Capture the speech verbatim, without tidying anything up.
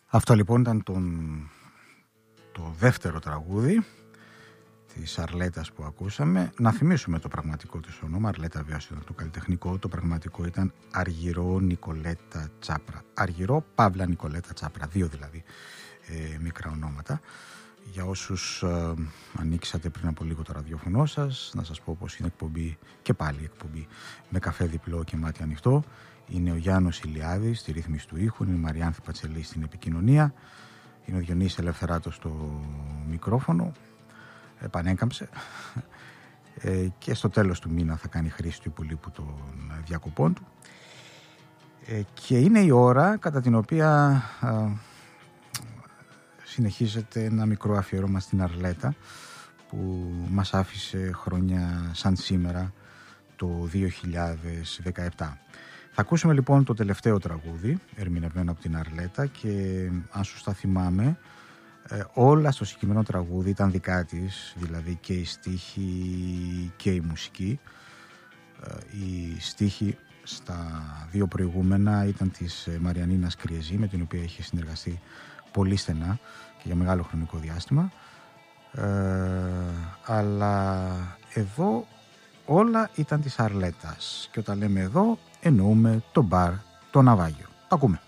Αυτό λοιπόν ήταν τον, το δεύτερο τραγούδι της Αρλέτας που ακούσαμε. Να θυμίσουμε το πραγματικό της όνομα. Αρλέτα βέβαια ήταν το καλλιτεχνικό. Το πραγματικό ήταν Αργυρό Νικολέτα Τσάπρα. Αργυρό Παύλα Νικολέτα Τσάπρα. Δύο δηλαδή ε, μικρά ονόματα. Για όσους ε, ανοίξατε πριν από λίγο το ραδιόφωνο σας, να σας πω πως είναι εκπομπή και πάλι εκπομπή με καφέ διπλό και μάτι ανοιχτό. Είναι ο Γιάννος Ηλιάδης στη ρύθμιση του ήχου, είναι η Μαριάνθη Πατσελή στην επικοινωνία, είναι ο Διονύσης Ελευθεράτος στο μικρόφωνο, επανέκαμψε ε, και στο τέλος του μήνα θα κάνει χρήση του υπολείπου των διακοπών του ε, και είναι η ώρα κατά την οποία ε, συνεχίζεται ένα μικρό αφιέρωμα στην Αρλέτα που μας άφησε χρόνια σαν σήμερα το δύο χιλιάδες δεκαεπτά. Θα ακούσουμε λοιπόν το τελευταίο τραγούδι ερμηνευμένο από την Αρλέτα και αν σωστά θυμάμαι ε, όλα στο συγκεκριμένο τραγούδι ήταν δικά της, δηλαδή και η στίχη και η μουσική. Ε, η στίχη στα δύο προηγούμενα ήταν της Μαριανίνας Κριεζή, με την οποία είχε συνεργαστεί πολύ στενά και για μεγάλο χρονικό διάστημα, ε, αλλά εδώ όλα ήταν της Αρλέτας και όταν λέμε εδώ εννοούμε το μπαρ το Ναυάγιο. Το ακούμε.